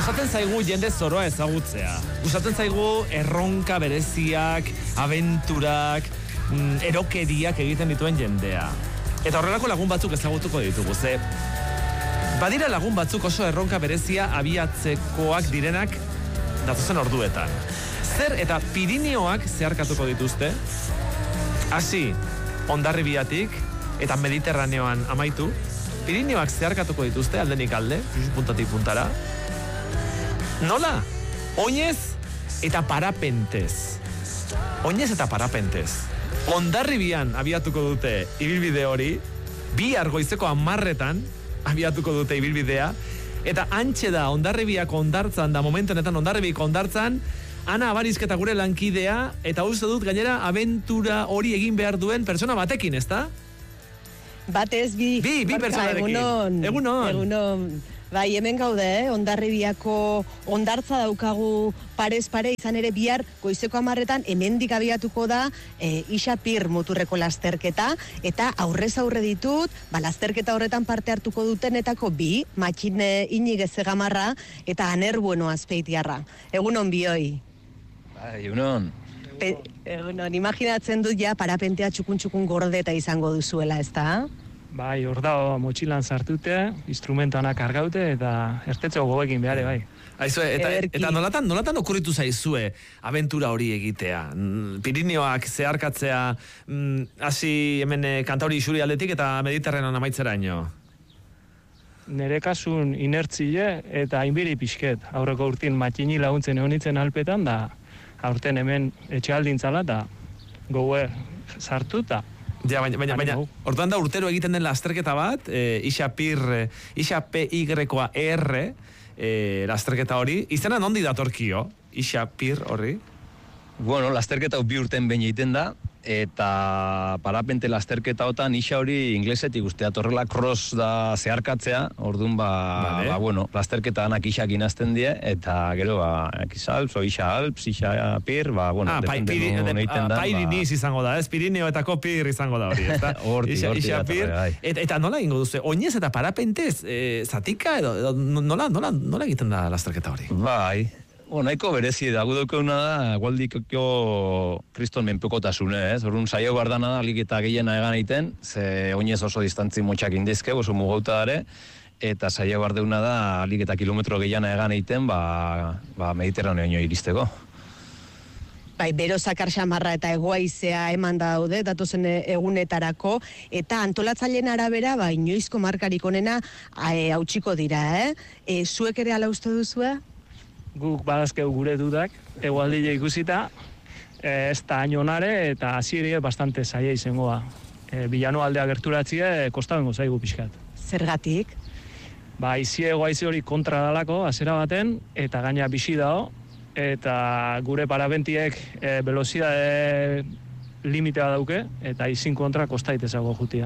gustatzen zaigu jende zoroa ezagutzea. Gustatzen zaigu erronka bereziak, abenturak, erokeriak egiten dituen jendea. Eta horrelako lagun batzuk ezagutuko ditugu, ze badira lagun batzuk oso erronka berezia abiatzekoak direnak datozen orduetan. Zer eta Pirineoak zeharkatuko dituzte, hasi Hondarribiatik eta Mediterraneoan amaitu, Pirineoak zeharkatuko dituzte aldenik alde, puntatik puntara. Nola? Oinez eta parapentez. Oinez eta parapentez. Hondarribian abiatuko dute ibilbide hori, bihar goizeko 10:00 abiatuko dute ibilbidea, eta antxe da Hondarribiako hondartzan, da momentu honetan Hondarribiko hondartzan, Ana Abarizketa gure lankidea, eta uste dut gainera abentura hori egin behar duen pertsona batekin, ezta? Batez bi pertsonarekin. Egunon. Bai, hemen gaude, Hondarribiako hondartza daukagu parez pare, izan ere bihar goizeko 10:00 hemendik abiatuko da Ixapir muturreko lasterketa, eta aurrez aurre ditut, lasterketa horretan parte hartuko dutenetako bi, Matxine Iñiguez Egamarra eta Aner Bueno Azpeitiarra. Egunon bioi. Egunon. Egunon, imaginatzen dut ja parapentea txukun gordeta izango duzuela, ezta? Bai, hor da motxilan sartute, instrumentoanak kargaute eta ertetzeko gogoekin behare, bai. Aizue, eta nolatan okurritu zaizue abentura hori egitea? Pirineoak zeharkatzea, hasi hemen Kantauri isuri aldetik eta Mediterranean amaitzeraino? Nere kasun inertzile eta inbiri pixket. Aurreko urtin Matxini laguntzen egon alpetan, da aurten hemen etxealdintzala eta gogoe sartuta. Ja, baina, orduan da urtero egiten den lasterketa bat, Ixapir, Ixapyr, lasterketa hori, izena nondi datorkio, Ixapir horri? Bueno, lasterketa bi urten behin egiten da, eta parapente lasterketa otan Ixa hori inglesetik uste datorrela cross da zeharkatzea, orduan bueno, lasterketa anak Ixak inazten die, eta gero Ixa Alps, Ixapyr, bueno, Pairiniz izango da, ez? Pirineo eta Kopir izango da hori, ez da? Ixapyr, eta nola egingo duzu? Oinez eta parapentez, zatika edo nola egiten da lasterketa hori? Bai. Nahiko berezi da, gudokeuna da, gualdikoko kriston menpekotasune, ez? Orduan saio bardana da, alik eta gehiena egan egiten, ze oinez oso distantzi motxak indizke, oso mugauta dare, eta saio bardeuna da, alik eta kilometro gehiena egan egiten, Mediterraneoño iristeko. Bai, bero zakar xamarra eta egoaizea eman daude, datozen egunetarako, eta antolatzaileen arabera, inoizko markarik onena hautsiko dira, zuek ere ala uste duzue? Guk badazkegu gure dudak, egualdile ikusita, ez da ainonare eta hasierie bastante zaila izangoa. Bilano aldea gerturatzie, kostabengo zaigu pixkat. Zergatik? Egoaize hori kontra dalako, azera baten, eta gaina bixi dao, eta gure parabentiek velozidade limitea dauke, eta izin kontra kostaitezago jutia.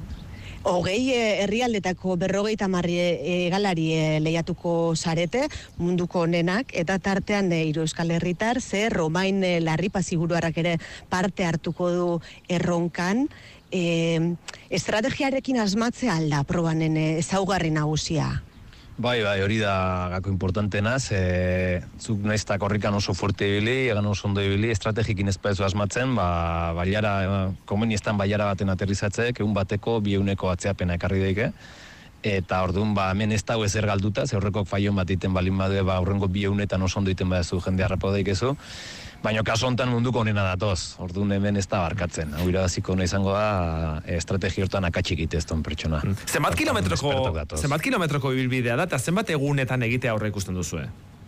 20 herrialdetako 50 galari lehiatuko zarete, munduko honenak, eta tartean Hiru Euskal Herritar, Romain Larripa-Ziguruarrak ere parte hartuko du erronkan. Estrategiarekin asmatzea alda probanen ezaugarri nagusia? Bai, hori da gako importantenaz, zuk naiz eta korrikan oso fuerte ibili, egan oso ondo ibili, estrategikin ezpaezu asmatzen, komeniestan baiara baten aterrizatzek, egun bateko 200 atzeapena ekarri daike, eta orduan, hemen ez dago ezer galduta, ze horrekok faion bat iten balin badu, horrengo 200 oso ondo iten badezu jende harrapau daikezu, baina kaso honetan munduko honena datoz, orduan hemen ez da barkatzen. Hau irabaziko hona izango da, estrategi hortan akatsik itezton pertsona. Zenbat kilometroko ibilbidea da, eta zenbat egunetan egitea aurre ikusten duzue?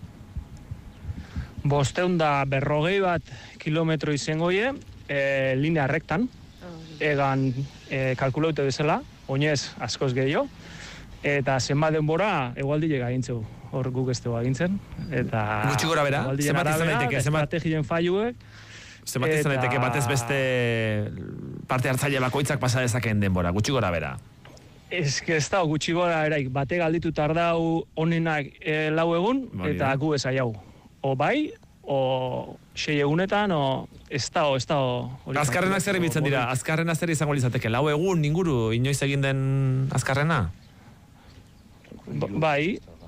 540 kilometro izangoie, linea rektan, egan kalkulaute bezala, oinez askoz gehiago, eta zenbat denbora egualdile gaintzeu. Hor guk ez dugu agintzen, eta... Gutxi gora bera, zenbat izan daiteke? Estrategien faiuek... Zenbat izan daiteke batez beste parte hartzaile bakoitzak pasa dezakeen denbora, gutxi gora bera? Ez da, gutxi gora eraik, bate galditu tardau honenak 4 egun, eta gu ez aiau. O bai, o 6 egunetan, o ez da. Azkarrenak zer ibitzen dira, azkarrena zer izango lizateke, 4 egun inguru, inoiz egin den azkarrena? Bai,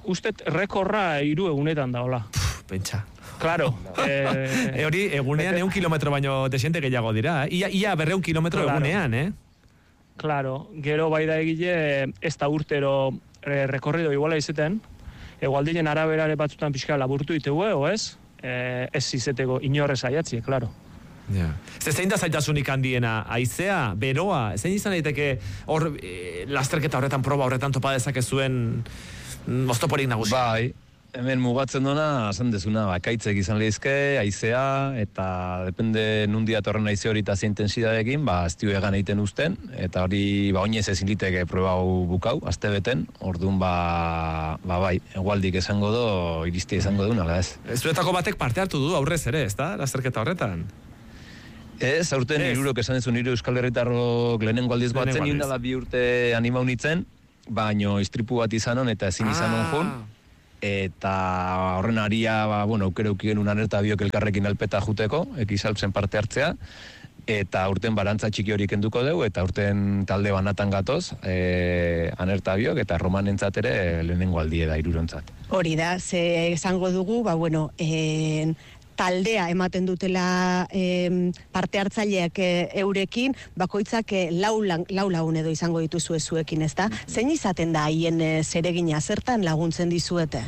ustet rekorra 3 egunetan da, hola. Pentsa. Claro. Hori, egunean 100 kilometro baino desente gehiago dira. Ia 200 kilometro egunean, Claro, gero bai da egile ez da urtero rekorrido iguala izeten, egualdien araberare batzutan pixka laburtu itegu, ez? Ez izeteko inorrez aiatzie, claro. Ja. Zein da zaitasunik handiena? Aizea, beroa? Zein izan daiteke hor lasterketa horretan, proba horretan topa dezakezuen oztoporik nagusi? Bai, hemen mugatzen dona, esan dezuna, ekaitzek izan lehizke, aizea, eta depende nundi atorren aize hori eta ze intensidadekin, ez dio egan egiten uzten, eta hori, oinez ezin liteke proba hau bukau, aste beten, orduan, bai, egualdik esango do, iristia izango du, nala ez. Zuetako batek parte hartu du aurrez ere, ez da, lasterketa horretan? Ez, aurten hirurok esan dezu nire Euskal Herritarrok lehenengo aldiz batzen, indala 2 urte anima unitzen, baino istripu bat izanon eta ezin izanon jun, eta horren aria, aukera ukigen un anerta biok elkarrekin alpeta juteko, ekizaltzen parte hartzea, eta urten barantza txiki hori kenduko dugu, eta urten talde banatan gatoz, anerta biok, eta romanentzat ere lehenengo aldie da hirurontzat. Hori da, ze esango dugu, taldea ematen dutela parte hartzaileak eurekin, bakoitzak lau lagun edo izango dituzue zuekin, ez da? Zein izaten da haien zeregina, zertan laguntzen dizuete?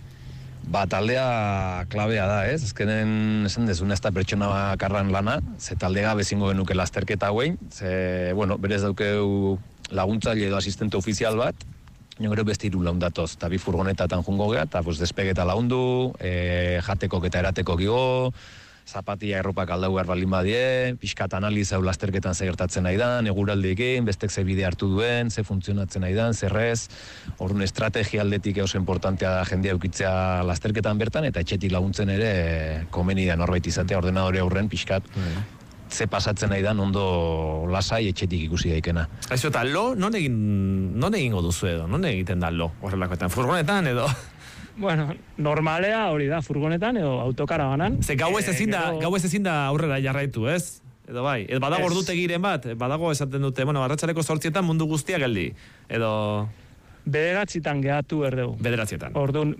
Taldea klabea da, ez? Azkenen esan dezuna ez da pertsona bakarran lana, ze taldea bezingo genuke lasterketa hauen, ze, berez daukeu laguntzaile edo asistente ofizial bat, gero beste 3 laundatoz, eta 2 furgonetatan jungo gea, eta despegeta laundu, jateko eta erateko gigo, zapatia erropak aldau behar balin badie, pixkat analizau lasterketan ze gertatzen nahi dan, eguraldeekin, bestek ze bide hartu duen, ze funtzionatzen nahi dan, zerrez, orduan estrategia aldetik oso importantea da jendea eukitzea lasterketan bertan, eta etxetik laguntzen ere komeni da norbait izatea ordenadore aurren pixkat, ze pasatzen nahi da ondo lasai etxetik ikusi daikena. Aizu, eta non egingo duzu edo? Non egiten da horrelakoetan? Furgonetan edo? Bueno, normalea hori da, furgonetan edo autokaravanan. Ze gau ez ezin da aurrera jarraitu, ez? Edo bai, badago ordutegiren bat, badago esaten dute, arratsaleko 8etan mundu guztia geldi, edo... 9 gehatu erdeu. 9. Orduan,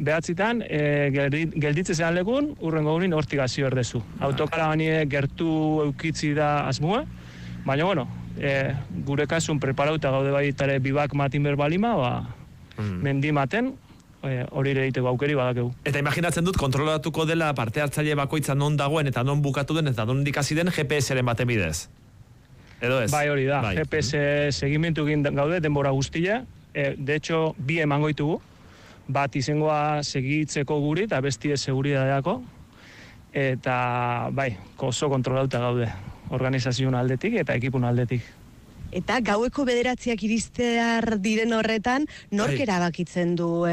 9 gelditze zean lekun, urrengo gurin hortik azio erdezu. Autokarabanie gertu eukitzi da asmue, baina, gure kasun preparauta gaude baitare bibak matin berbalima, mendi maten, hori ere egiteko aukeri badakegu. Eta imaginatzen dut, kontrolatuko dela parte hartzaile bakoitza non dagoen eta non bukatu den eta non dikasi den GPS-eren baten bidez. Edo ez? Bai, hori da. GPS segimentu egin gaude denbora guztia. De hecho, 2 emango ditugu. Bat izengoa segitzeko guri eta bestie seguridadeako. Eta, bai, oso kontrolauta gaude. Organizazioen aldetik eta ekipun aldetik. Eta gaueko 9 iristear diren horretan, nork erabakitzen du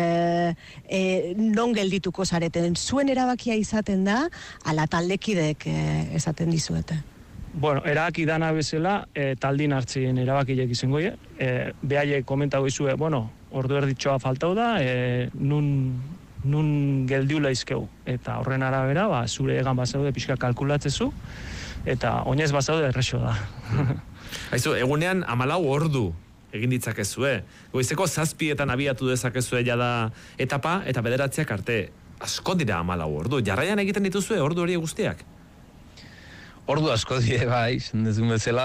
non geldituko zareten? Zuen erabakia izaten da, ala taldekidek esaten dizuete? Bueno, erabaki dana bezala, taldin hartzien erabakilek izango je. Behaiek komentago izue, ordu erditxoa faltau da, nun geldiula izkeu. Eta horren arabera, zure egan bazaude pixka kalkulatzezu, eta oinez bazaude errexo da. Aizu, egunean 14 ordu egin ditzakezue. Goizeko 7etan abiatu dezakezue jada etapa, eta 9 arte. Asko dira 14 ordu. Jarraian egiten dituzue ordu hori guztiak? Ordu asko die, bai, zendezun bezala,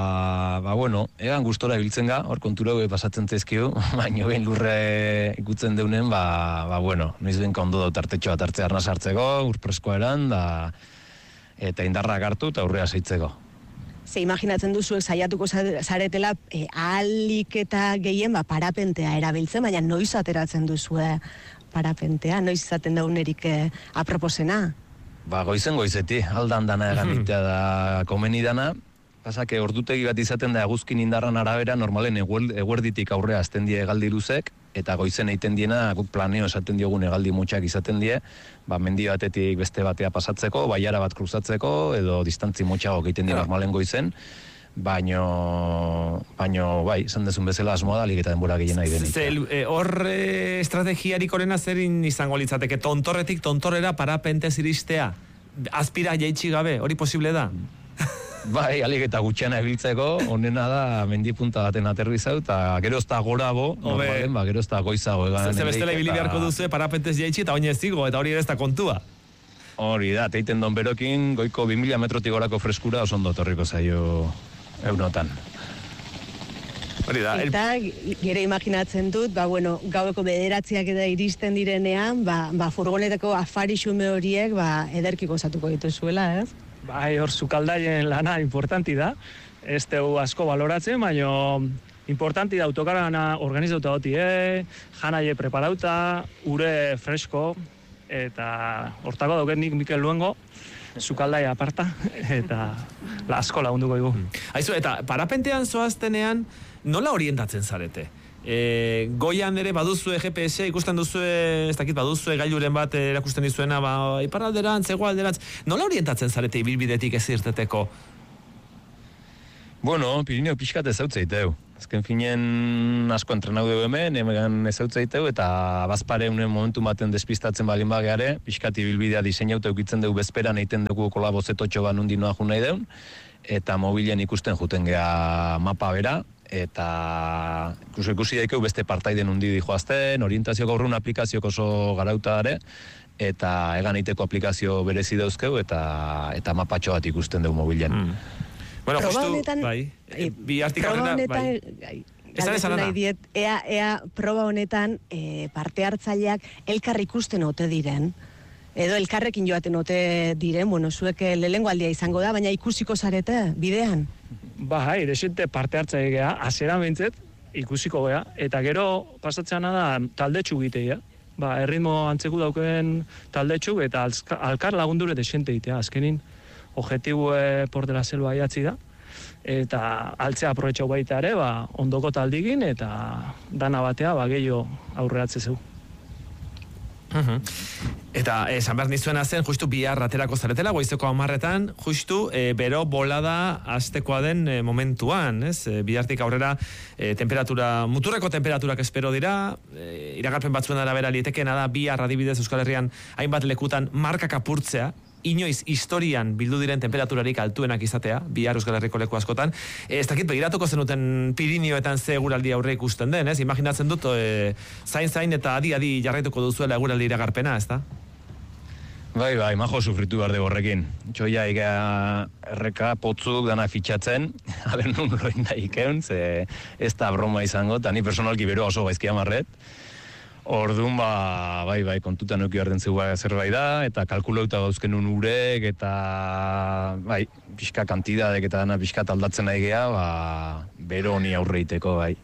egan gustora ibiltzen ga, hor kontura pasatzen zaizkiu, baina behin lurre ikutzen deunen, noiz benka ondo daut artetxo bat hartzea arnaz hartzeko, urpreskoa eran, eta indarrak hartu eta aurrea seitzeko. Ze imaginatzen duzu saiatuko zaretela ahalik eta gehien parapentea erabiltzen, baina noiz ateratzen duzue parapentea, noiz izaten daunerik aproposena? Goizeti, aldan dana eganitea da komeni dana, pasake ordutegi bat izaten da eguzkin indarran arabera, normalen eguerditik aurrea azten die egaldi luzek, eta goizen egiten diena, guk planeo esaten diogun egaldi mutxak izaten die, mendi batetik beste batea pasatzeko, baiara bat kruzatzeko, edo distantzi mutxago egiten die normalen goizen, baino, esan dezun bezala asmoa da, eta denbora gehiena idenik. Hor estrategiarik horrena zerin izango litzateke, tontorretik tontorrera parapentez iristea, azpira jaitsi gabe, hori posible da? Bai, alik eta gutxiana ebiltzeko, onena da mendipunta baten aterrizau, eta gero ez da gorabo, normalen, gero ez da goizago egan. Ze bestela ibili beharko duzu, parapentez jaitsi eta oinez zigo, eta hori ere ez da kontua. Hori da, teiten don berokin, goiko 2000 metrotik gorako freskura oso ondo torriko zaio eunotan. Hori da. Eta gero imaginatzen dut, gaueko 9 eta iristen direnean, furgonetako afari xume horiek, ederki gozatuko dituzuela, ez? Bai, hor sukaldaien lana importanti da. Ez teu asko baloratzen, baina importanti da autokarana organizauta doti, janaie preparauta, ure fresko, eta hortako daukenik Mikel Luengo, sukaldaia aparta, eta asko lagunduko dugu. Aizu, eta parapentean zoaztenean, nola orientatzen zarete? Goian ere baduzue GPS, ikusten duzue, ez dakit baduzue gailuren bat erakusten dizuena, iparralderantz, hegoalderantz, nola orientatzen zarete ibilbidetik ez irteteko? Bueno, Pirineo pixkat ez hautzeiteu. Azken finen asko entrenau dugu hemen ez hautzeiteu, eta bazpare unen momentu baten despistatzen balin bageare, pixkat ibilbidea diseinauta eukitzen dugu bezperan egiten dugu kolabozetotxo ban undi noa nahi deun, eta mobilen ikusten juten gea mapa bera, eta ikusi daikeu beste partaiden undi dijoazten, orientazio gaurrun aplikazioko oso garauta dare, eta egan eiteko aplikazio berezi dauzkeu, eta mapatxo bat ikusten dugu mobilen. Bueno, justu, bi artik aurrera, ea proba honetan parte hartzaileak elkar ikusten ote diren, edo elkarrekin joaten ote diren, zuek lehengo aldia izango da, baina ikusiko zarete, bidean? Bai, desente parte hartzaile geha, azera bintzet, ikusiko geha, eta gero pasatzeana da taldetxu gitea. Erritmo antzeku dauken taldetxu, eta alkar lagundure desente gitea, azkenin objetibu por de la selva aiatzi da, eta altzea aprobetxau baita ere, ondoko taldigin, eta dana batea, gehiago aurreatze zeu. Eta esan behar nizuena zen, justu bihar aterako zaretela, goizeko 10:00, justu bero bolada hastekoa den momentuan, ez? Bihartik aurrera muturreko temperaturak espero dira, iragarpen batzuen arabera lietekena da, bihar adibidez Euskal Herrian hainbat lekutan markak apurtzea, inoiz historian bildu diren temperaturarik altuenak izatea, bihar Euskal Herriko leku askotan. Ez dakit begiratuko zenuten Pirinioetan ze eguraldi aurre ikusten den, ez? Imaginatzen dut, zain eta adi jarraituko duzuela eguraldi iragarpena, ez da? Bai, majo sufritu behar dugu horrekin. Txoia erreka potzuk dana fitxatzen, aber nun loin da ikeun, ze ez da broma izango, eta ni personalki bero oso gaizkia marret. Orduan, bai, kontutan euki behar den zegoa zerbait da, eta kalkulauta gauzkenun urek, eta, pixka kantidadek eta dana pixka aldatzen nahi geha, bero honi aurreiteko, bai.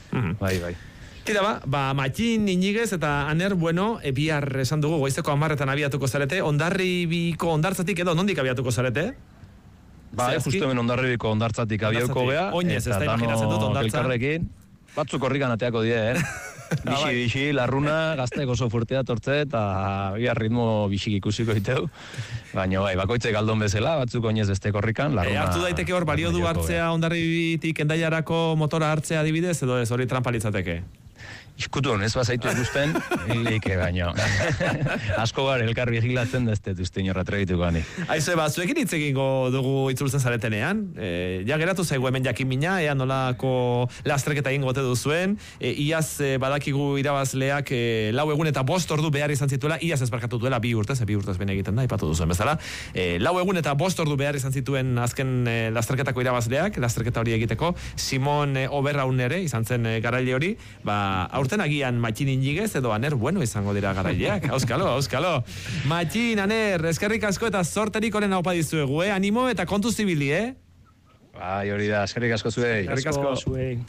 Tira Matxin, Iñiguez eta Aner, bihar esan dugu, goizeko 10:00 abiatuko zarete, Hondarribiko hondartzatik edo nondik abiatuko zarete? Justu hemen Hondarribiko hondartzatik abiauko geha, oinez, ez da imaginatzen dut hondartza. Batzuk horrikan ateako die, Bixi, larruna, gaztek oso fuertea tortze, eta bihar ritmo bixik ikusiko iteu. Baina bakoitzek aldon bezala, batzuk oinez beste korrikan, larruna... Hartu daiteke hor, balio du hartzea Hondarribitik Hendaiarako motora hartzea adibidez, edo ez hori trampalitzateke? Iskutu honez bazaitu ikusten, hilike baino. Asko gar, elkar vigilatzen da ez dut inorra trebituko gani. Aizu, zuekin hitz egingo dugu itzultzen zaretenean. Ja geratu zaigu hemen jakin mina, ea nolako lastreketa egingo gote duzuen. Iaz badakigu irabazleak 4 egun eta 5 ordu behar izan zituela, iaz ez barkatu duela 2 urtez, 2 urtez bene egiten da, ipatu duzuen bezala. 4 egun eta 5 ordu behar izan zituen azken lastreketako irabazleak, lastreketa hori egiteko. Simon Oberraun ere, izan zen garaile hori, aurten agian Matxin, Iñiguez edo Aner izango dira garaileak. Auskalo. Matxin, Aner, eskerrik asko eta sorterik oren haupa dizuegu, animo eta kontu zibili, Bai, hori da, eskerrik asko zuei. Eskerrik asko zuei.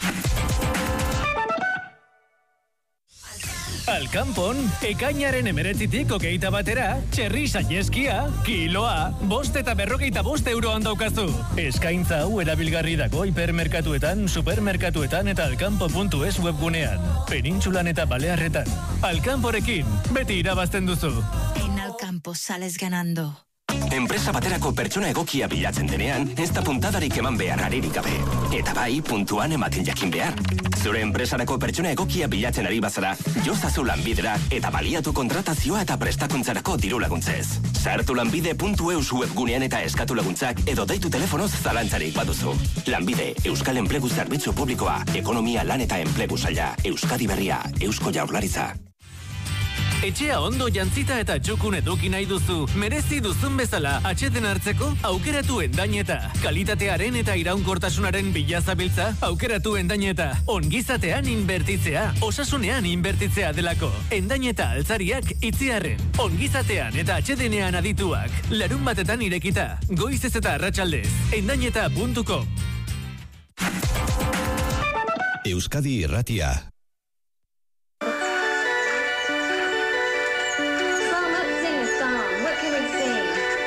Alkanpon, ekainaren 19tik 21 txerri saieskia, kiloa, 5 eta 55 euroan daukazu. Eskaintza hau erabilgarri dago hipermerkatuetan, supermerkatuetan eta alkanpo.es webgunean. Penintsulan eta Balearretan. Alkanporekin, beti irabazten duzu. En Alkampo sales ganando. Enpresa baterako pertsona egokia bilatzen denean, ez da puntadarik eman behar aririk gabe. Eta bai, puntuan ematen jakin behar. Zure enpresarako pertsona egokia bilatzen ari bazara, jozazu Lanbidera eta baliatu kontratazioa eta prestakuntzarako diru laguntzez. Sartu lanbide.eus webgunean eta eskatu laguntzak edo deitu telefonoz zalantzarik baduzu. Lanbide, Euskal Enplegu Zerbitzu Publikoa, Ekonomia, Lan eta Enplegu Saila, Euskadi Berria, Eusko Jaurlaritza. Etxea ondo jantzita eta txukun eduki nahi duzu, merezi duzun bezala atxeden hartzeko, aukeratu Endaineta. Kalitatearen eta iraunkortasunaren bila zabiltza, aukeratu Endaineta. Ongizatean inbertitzea, osasunean inbertitzea delako. Endaineta altzariak itziarren. Ongizatean eta atxedenean adituak. Larunbatetan irekita, goizez eta arratsaldez. Endaineta.com. Euskadi Irratia.